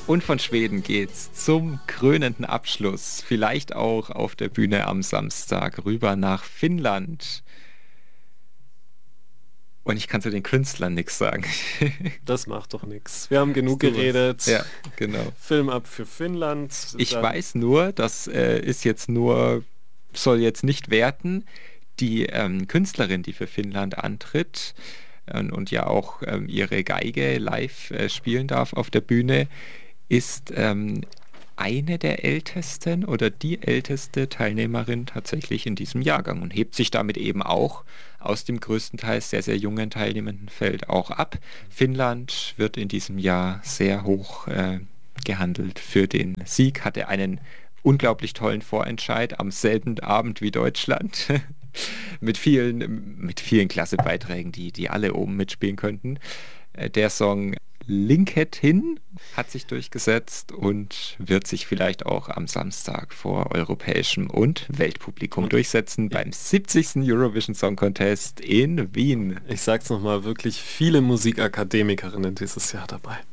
Und von Schweden geht's zum krönenden Abschluss, vielleicht auch auf der Bühne am Samstag, rüber nach Finnland. Und ich kann zu den Künstlern nichts sagen. Das macht doch nichts. Wir haben genug Du was? geredet. Ja, genau. Film ab für Finnland. Ich Dann weiß nur, das ist jetzt nur, soll jetzt nicht werten, die Künstlerin, die für Finnland antritt und ja auch ihre Geige live spielen darf auf der Bühne, ist eine der ältesten oder die älteste Teilnehmerin tatsächlich in diesem Jahrgang und hebt sich damit eben auch aus dem größtenteils sehr, sehr jungen teilnehmenden Feld auch ab. Finnland wird in diesem Jahr sehr hoch gehandelt für den Sieg, hatte einen unglaublich tollen Vorentscheid am selben Abend wie Deutschland. mit vielen klasse Beiträgen, die alle oben mitspielen könnten. Der Song Linket hin hat sich durchgesetzt und wird sich vielleicht auch am Samstag vor europäischem und Weltpublikum durchsetzen beim 70. Eurovision Song Contest in Wien. ich sag's nochmal, wirklich viele Musikakademikerinnen dieses Jahr dabei.